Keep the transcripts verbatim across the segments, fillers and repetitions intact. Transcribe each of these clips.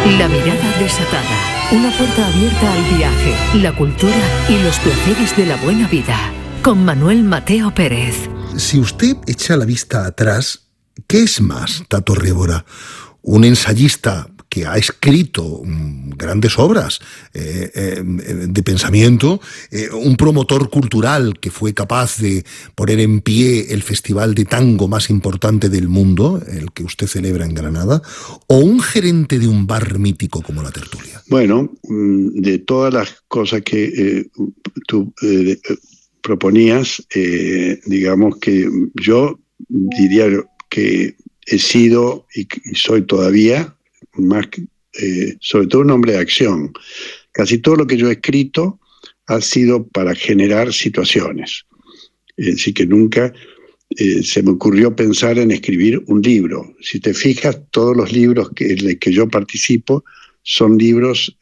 La mirada desatada. Una puerta abierta al viaje, la cultura y los placeres de la buena vida. Con Manuel Mateo Pérez. Si usted echa la vista atrás, ¿qué es más Tato Révora? Un ensayista que ha escrito grandes obras eh, eh, de pensamiento, eh, un promotor cultural que fue capaz de poner en pie el festival de tango más importante del mundo, el que usted celebra en Granada, o un gerente de un bar mítico como La Tertulia. Bueno, de todas las cosas que eh, tú eh, proponías, eh, digamos que yo diría que he sido y soy todavía más eh, sobre todo un hombre de acción. Casi todo lo que yo he escrito ha sido para generar situaciones. Es decir, que nunca eh, se me ocurrió pensar en escribir un libro. Si te fijas, todos los libros que, en los que yo participo son libros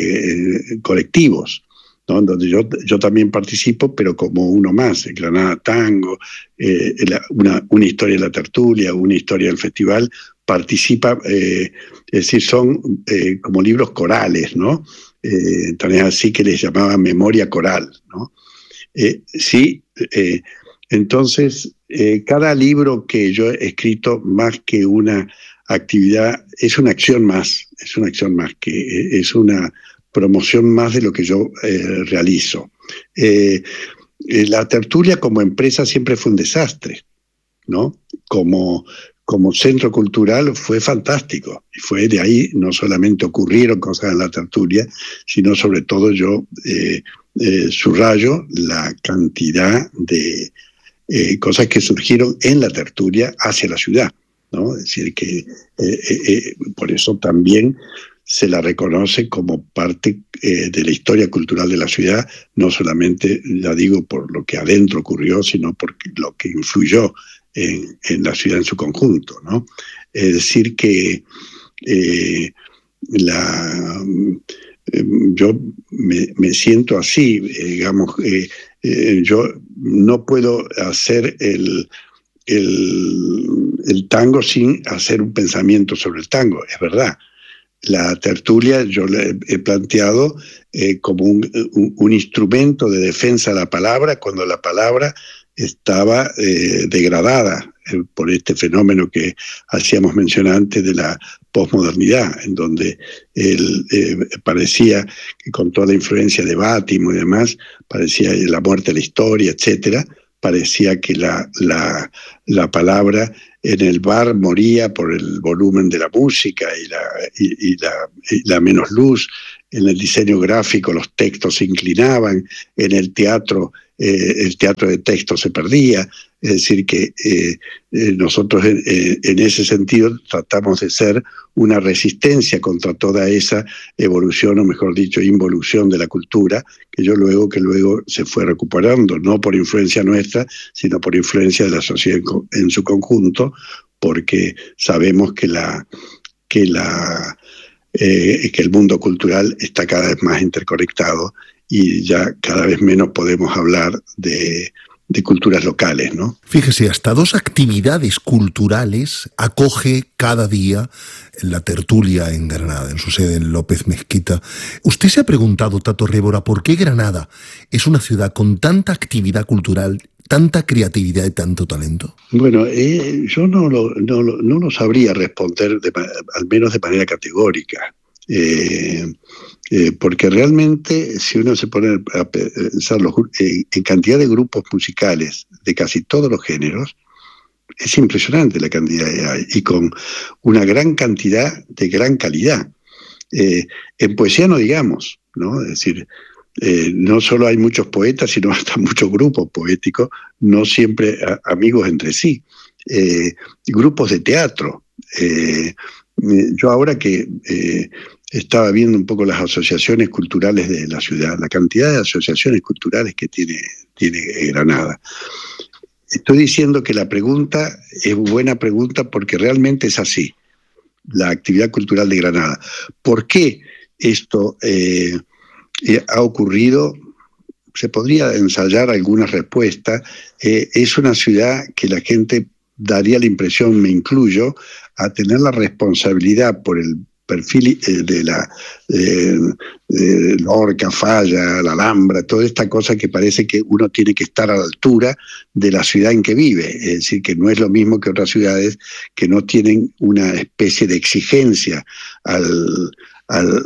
eh, colectivos, ¿no? Donde yo, yo también participo, pero como uno más, en Granada Tango, eh, la, una, una historia de La Tertulia, una historia del festival, participa, eh, es decir, son eh, como libros corales, ¿no? Eh, tan es así que les llamaba memoria coral, ¿no? Eh, sí, eh, entonces, eh, cada libro que yo he escrito, más que una actividad, es una acción más, es una acción más, que eh, es una promoción más de lo que yo eh, realizo. Eh, eh, La Tertulia como empresa siempre fue un desastre, ¿no? Como... Como centro cultural fue fantástico, y fue de ahí no solamente ocurrieron cosas en La Tertulia, sino sobre todo yo eh, eh, subrayo la cantidad de eh, cosas que surgieron en La Tertulia hacia la ciudad, ¿no? Es decir, que eh, eh, por eso también se la reconoce como parte eh, de la historia cultural de la ciudad, no solamente, ya digo, por lo que adentro ocurrió, sino por lo que influyó En, en la ciudad en su conjunto, ¿no? Es decir que eh, la, eh, yo me, me siento así, eh, digamos, eh, eh, yo no puedo hacer el, el, el tango sin hacer un pensamiento sobre el tango, es verdad. La tertulia yo le he planteado eh, como un, un, un instrumento de defensa de la palabra, cuando la palabra estaba eh, degradada eh, por este fenómeno que hacíamos mencionar antes de la posmodernidad, en donde él, eh, parecía que con toda la influencia de Bátimo y demás, parecía la muerte de la historia, etcétera, parecía que la, la, la palabra en el bar moría por el volumen de la música y la, y, y la, y la menos luz. En el diseño gráfico los textos se inclinaban, en el teatro eh, el teatro de texto se perdía. Es decir, que eh, eh, nosotros en, en ese sentido tratamos de ser una resistencia contra toda esa evolución, o mejor dicho, involución de la cultura, que yo luego que luego se fue recuperando, no por influencia nuestra, sino por influencia de la sociedad en, en su conjunto, porque sabemos que la que la eh, que el mundo cultural está cada vez más interconectado y ya cada vez menos podemos hablar de de culturas locales, ¿no? Fíjese, hasta dos actividades culturales acoge cada día La Tertulia en Granada, en su sede en López Mezquita. ¿Usted se ha preguntado, Tato Révora, por qué Granada es una ciudad con tanta actividad cultural, tanta creatividad y tanto talento? Bueno, eh, yo no lo, no, lo, no lo sabría responder, de, al menos de manera categórica. Eh, eh, porque realmente si uno se pone a pensar los, eh, en cantidad de grupos musicales de casi todos los géneros, es impresionante la cantidad que hay, y con una gran cantidad de gran calidad. Eh, en poesía no digamos, ¿no? Es decir, eh, no solo hay muchos poetas, sino hasta muchos grupos poéticos, no siempre a, amigos entre sí. Eh, grupos de teatro. Eh, yo ahora que eh, estaba viendo un poco las asociaciones culturales de la ciudad, la cantidad de asociaciones culturales que tiene, tiene Granada. Estoy diciendo que la pregunta es buena pregunta porque realmente es así, la actividad cultural de Granada. ¿Por qué esto eh, eh, ha ocurrido? Se podría ensayar alguna respuesta. Eh, es una ciudad que la gente daría la impresión, me incluyo, a tener la responsabilidad por el perfil eh, de la eh, eh, Lorca, Falla, la Alhambra, toda esta cosa que parece que uno tiene que estar a la altura de la ciudad en que vive, es decir, que no es lo mismo que otras ciudades que no tienen una especie de exigencia al, al,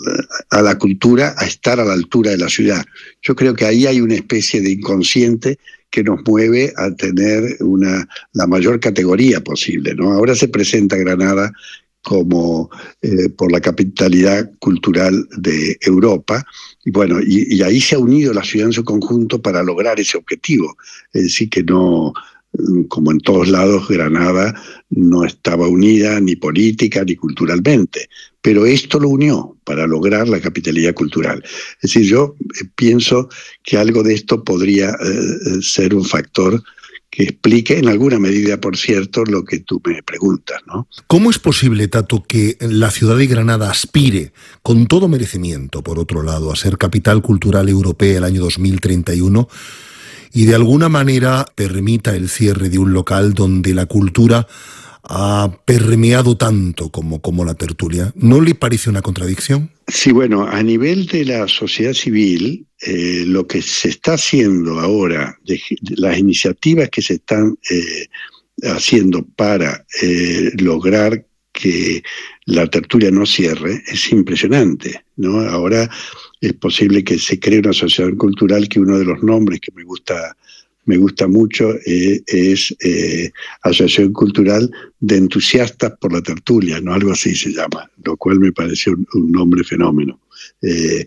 a la cultura a estar a la altura de la ciudad. Yo creo que ahí hay una especie de inconsciente que nos mueve a tener una, la mayor categoría posible, ¿no? Ahora se presenta Granada como eh, por la capitalidad cultural de Europa, y bueno, y, y ahí se ha unido la ciudad en su conjunto para lograr ese objetivo. Es decir, que no, como en todos lados, Granada no estaba unida ni política ni culturalmente, pero esto lo unió para lograr la capitalidad cultural. Es decir, yo pienso que algo de esto podría eh, ser un factor que explique en alguna medida, por cierto, lo que tú me preguntas, ¿no? ¿Cómo es posible, Tato, que la ciudad de Granada aspire, con todo merecimiento, por otro lado, a ser capital cultural europea el año dos mil treinta y uno y de alguna manera permita el cierre de un local donde la cultura ha permeado tanto como, como la tertulia? ¿No le parece una contradicción? Sí, bueno, a nivel de la sociedad civil, eh, lo que se está haciendo ahora, de, de las iniciativas que se están eh, haciendo para eh, lograr que la tertulia no cierre, es impresionante, ¿no? Ahora es posible que se cree una asociación cultural que uno de los nombres que me gusta me gusta mucho eh, es eh, Asociación Cultural de Entusiastas por la Tertulia, ¿no? Algo así se llama, lo cual me pareció un, un nombre fenómeno. Eh,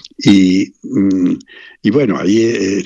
y, y bueno, ahí eh,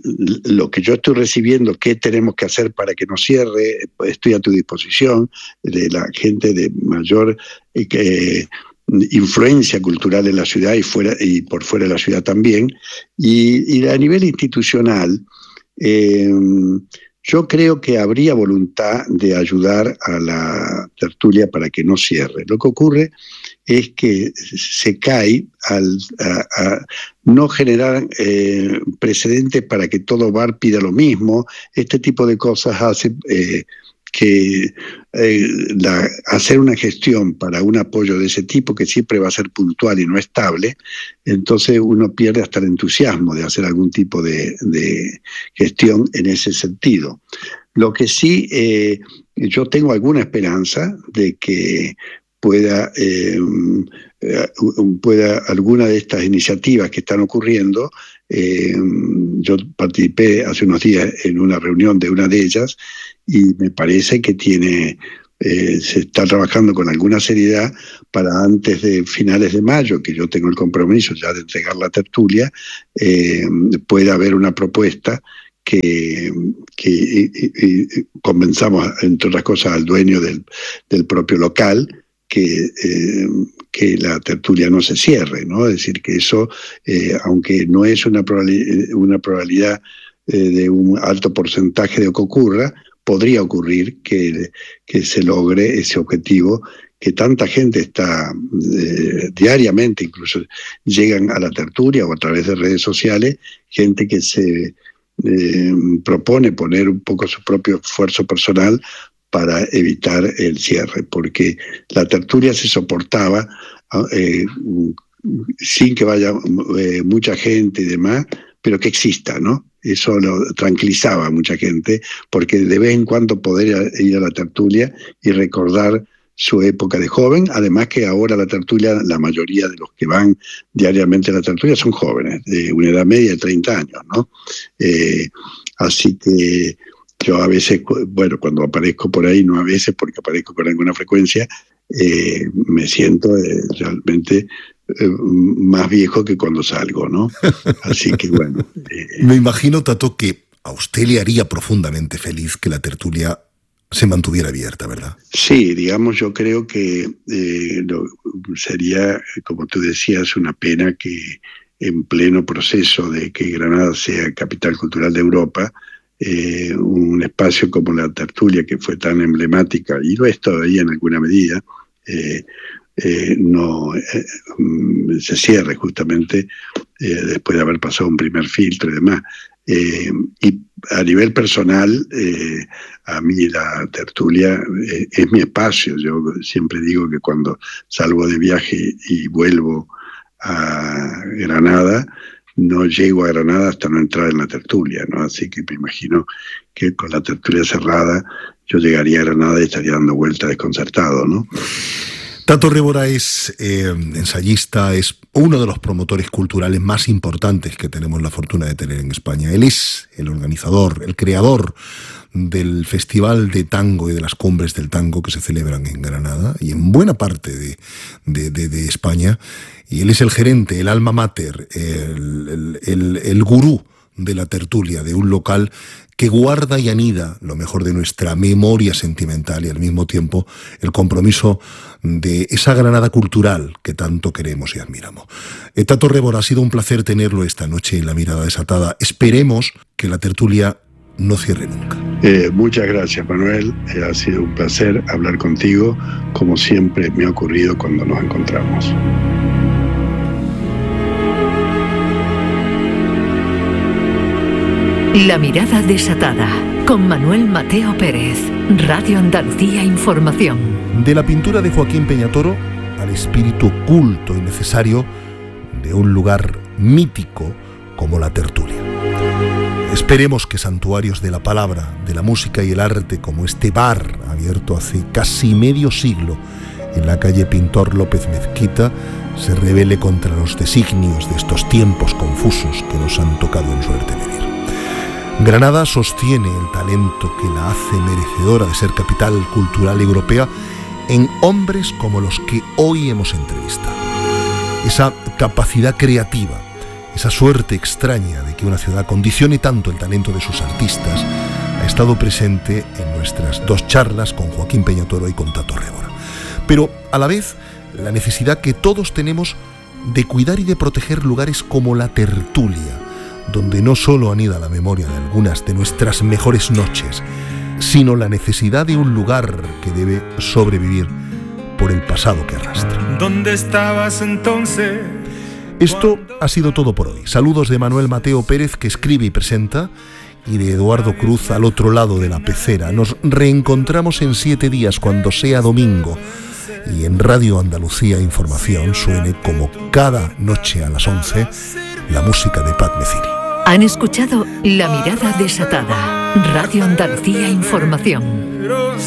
lo que yo estoy recibiendo, qué tenemos que hacer para que no cierre, estoy a tu disposición, de la gente de mayor eh, que, influencia cultural en la ciudad y, fuera, y por fuera de la ciudad también. Y, y a nivel institucional, Eh, yo creo que habría voluntad de ayudar a la tertulia para que no cierre. Lo que ocurre es que se cae al a, a no generar eh, precedentes para que todo bar pida lo mismo. Este tipo de cosas hace eh, que eh, la, hacer una gestión para un apoyo de ese tipo, que siempre va a ser puntual y no estable, entonces uno pierde hasta el entusiasmo de hacer algún tipo de, de gestión en ese sentido. Lo que sí, eh, yo tengo alguna esperanza de que pueda, eh, pueda alguna de estas iniciativas que están ocurriendo. Eh, yo participé hace unos días en una reunión de una de ellas y me parece que tiene, eh, se está trabajando con alguna seriedad para antes de finales de mayo, que yo tengo el compromiso ya de entregar la tertulia, eh, pueda haber una propuesta que, que y, y, y convenzamos, entre otras cosas, al dueño del, del propio local, que, eh, que la tertulia no se cierre, ¿no? Es decir, que eso, eh, aunque no es una probabilidad, una probabilidad eh, de un alto porcentaje de que ocurra, podría ocurrir que, que se logre ese objetivo, que tanta gente está eh, diariamente, incluso llegan a la tertulia o a través de redes sociales, gente que se eh, propone poner un poco su propio esfuerzo personal para evitar el cierre, porque la tertulia se soportaba eh, sin que vaya eh, mucha gente y demás, pero que exista, ¿no? Eso lo tranquilizaba a mucha gente, porque de vez en cuando poder ir a la tertulia y recordar su época de joven, además que ahora la tertulia, la mayoría de los que van diariamente a la tertulia son jóvenes, de una edad media de treinta años, ¿no? Eh, así que yo a veces, bueno, cuando aparezco por ahí, no a veces porque aparezco con alguna frecuencia, eh, me siento eh, realmente eh, más viejo que cuando salgo, ¿no? Así que bueno. Eh, me imagino, Tato, que a usted le haría profundamente feliz que la tertulia se mantuviera abierta, ¿verdad? Sí, digamos, yo creo que eh, lo, sería, como tú decías, una pena que en pleno proceso de que Granada sea capital cultural de Europa, Eh, un espacio como la tertulia, que fue tan emblemática, y lo es todavía en alguna medida, eh, eh, no eh, se cierre justamente eh, después de haber pasado un primer filtro y demás. Eh, y a nivel personal, eh, a mí la tertulia eh, es mi espacio. Yo siempre digo que cuando salgo de viaje y vuelvo a Granada, no llego a Granada hasta no entrar en la tertulia, ¿no? Así que me imagino que con la tertulia cerrada yo llegaría a Granada y estaría dando vueltas desconcertado, ¿no? Tato Révora es eh, ensayista, es uno de los promotores culturales más importantes que tenemos la fortuna de tener en España. Él es el organizador, el creador del Festival de Tango y de las Cumbres del Tango que se celebran en Granada y en buena parte de, de, de, de España. Y él es el gerente, el alma mater, el, el, el, el gurú de la tertulia, de un local que guarda y anida lo mejor de nuestra memoria sentimental y al mismo tiempo el compromiso de esa Granada cultural que tanto queremos y admiramos. Eh, Tato Révora, ha sido un placer tenerlo esta noche en La Mirada Desatada. Esperemos que la tertulia no cierre nunca. Eh, muchas gracias, Manuel. Eh, ha sido un placer hablar contigo, como siempre me ha ocurrido cuando nos encontramos. La Mirada Desatada, con Manuel Mateo Pérez, Radio Andalucía Información. De la pintura de Joaquín Peñatoro al espíritu oculto y necesario de un lugar mítico como la tertulia. Esperemos que santuarios de la palabra, de la música y el arte, como este bar abierto hace casi medio siglo en la calle Pintor López Mezquita, se rebele contra los designios de estos tiempos confusos que nos han tocado en suerte vivir. Granada sostiene el talento que la hace merecedora de ser capital cultural europea en hombres como los que hoy hemos entrevistado. Esa capacidad creativa, esa suerte extraña de que una ciudad condicione tanto el talento de sus artistas, ha estado presente en nuestras dos charlas con Joaquín Peñatoro y con Tato Révora. Pero a la vez, la necesidad que todos tenemos de cuidar y de proteger lugares como la tertulia, donde no solo anida la memoria de algunas de nuestras mejores noches, sino la necesidad de un lugar que debe sobrevivir por el pasado que arrastra. ¿Dónde estabas entonces? Esto ha sido todo por hoy. Saludos de Manuel Mateo Pérez, que escribe y presenta, y de Eduardo Cruz al otro lado de la pecera. Nos reencontramos en siete días, cuando sea domingo, y en Radio Andalucía Información suene como cada noche a las once la música de Pat Metheny. Han escuchado La Mirada Desatada, Radio Andalucía Información.